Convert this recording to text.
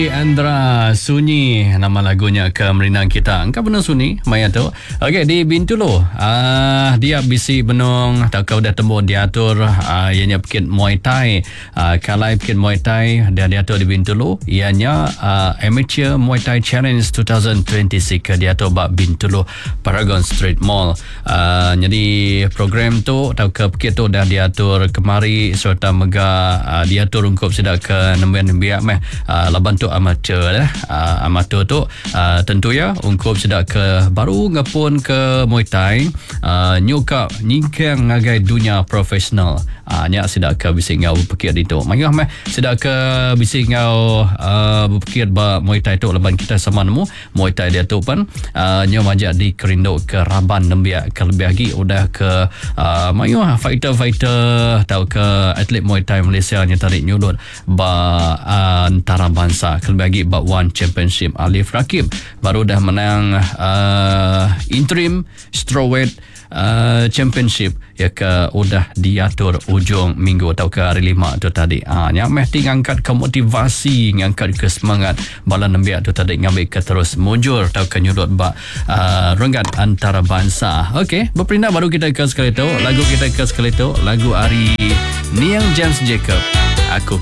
Andra Sunyi, nama lagunya Kemerindang Kita. Engkau benar Sunyi Maya tu. Okey, di Bintulu dia bisi benung tak kau dah tembus diatur ianya pikir Muay Thai. Kalai pikir Muay Thai dia diatur di Bintulu ianya Amateur Muay Thai Challenge 2026 diatur bak Bintulu Paragon Street Mall. Jadi program tu tak kau pikir tu dah diatur kemari serta mega diatur ungkup sedak ke nembian biak meh laban tu amateur amateur tu tentu ya ungkup sedak ke baru ngapun ke Muay Thai nyuka nyingkang ngagai dunia profesional nyak sedak ke bising ngau berpikir itu mangah meh sedak ke bising ngau berpikir ba Muay Thai tu laban kita sama nemu Muay Thai dia tu pun nyo majak di kerindo ke Raban nembiak ke lebih lagi udah ke mangah fighter tau ke atlet Muay Thai Malaysia nya tarik nyulut ba antara bangsa kelebagi bab One Championship. Alif Rakib baru dah menang interim strawweight championship ya ke udah diatur ujung minggu atau ke hari 5 tu tadi. Yang mesti ngangkat ke motivasi, ngangkat ke semangat bala nembiak tu tadi ngambil ke terus mujur atau ke nyulut bak renggat antara bangsa. Okey, berpindah baru kita ke sekali tu lagu kita ke sekali tu lagu hari Niang James Jacob. Aku